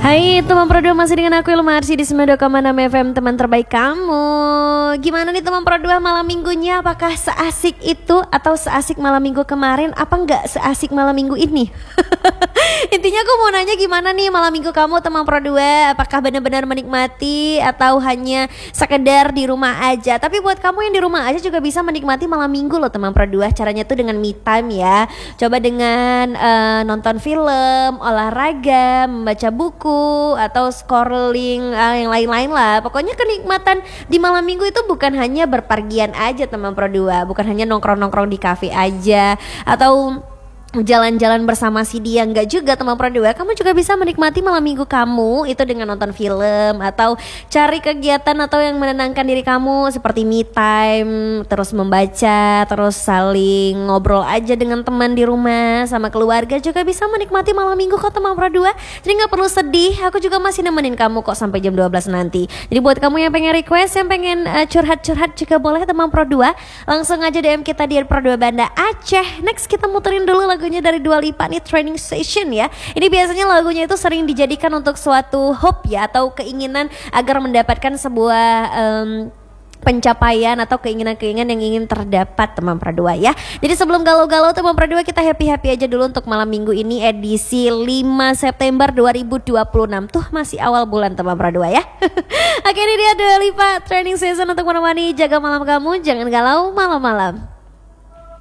Hai teman Pro2, masih dengan aku Ilma Arsy di 92,6 FM, teman terbaik kamu. Gimana nih teman Pro2 malam minggunya? Apakah seasik itu atau seasik malam minggu kemarin? Apa enggak seasik malam minggu ini? Intinya aku mau nanya gimana nih malam minggu kamu teman Pro2? Apakah benar-benar menikmati atau hanya sekedar di rumah aja? Tapi buat kamu yang di rumah aja juga bisa menikmati malam minggu loh teman Pro2. Caranya tuh dengan me time ya. Coba dengan nonton film, olahraga, membaca buku, atau scrolling yang lain-lain lah. Pokoknya kenikmatan di malam minggu itu bukan hanya berpergian aja teman Pro2, bukan hanya nongkrong-nongkrong di kafe aja atau jalan-jalan bersama si dia, enggak juga teman Pro2. Kamu juga bisa menikmati malam minggu kamu itu dengan nonton film atau cari kegiatan atau yang menenangkan diri kamu seperti me time, terus membaca, terus saling ngobrol aja dengan teman di rumah, sama keluarga juga bisa menikmati malam minggu kok teman Pro2. Jadi gak perlu sedih, aku juga masih nemenin kamu kok sampai jam 12 nanti. Jadi buat kamu yang pengen request, yang pengen curhat-curhat juga boleh teman Pro2. Langsung aja DM kita di Pro2 Banda Aceh. Next kita muterin dulu lagunya dari Dua Lipa nih, Training Session ya. Ini biasanya lagunya itu sering dijadikan untuk suatu hope ya, atau keinginan agar mendapatkan sebuah pencapaian atau keinginan-keinginan yang ingin terdapat teman Pro2 ya. Jadi sebelum galau-galau teman Pro2, kita happy-happy aja dulu untuk malam minggu ini edisi 5 September 2026. Tuh masih awal bulan teman Pro2 ya. Oke, ini dia Dua Lipa Training Session untuk menemani jaga malam kamu. Jangan galau malam-malam.